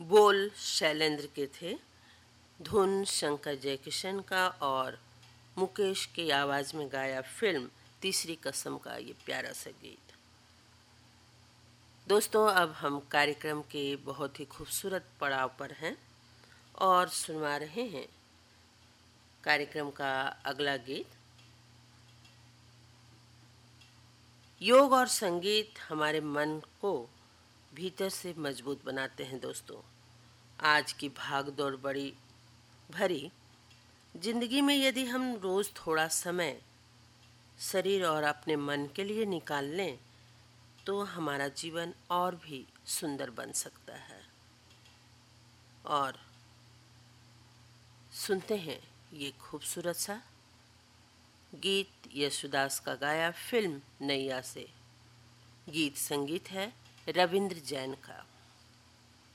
बोल शैलेंद्र के थे, धुन शंकर जयकिशन का और मुकेश की आवाज़ में गाया फिल्म तीसरी कसम का ये प्यारा सा गीत। दोस्तों, अब हम कार्यक्रम के बहुत ही खूबसूरत पड़ाव पर हैं और सुनवा रहे हैं कार्यक्रम का अगला गीत। योग और संगीत हमारे मन को भीतर से मजबूत बनाते हैं। दोस्तों, आज की भागदौड़ बड़ी भरी जिंदगी में यदि हम रोज थोड़ा समय शरीर और अपने मन के लिए निकाल लें तो हमारा जीवन और भी सुंदर बन सकता है। और सुनते हैं ये खूबसूरत सा गीत यशुदास का गाया फिल्म नैया से। गीत संगीत है रविंद्र जैन का।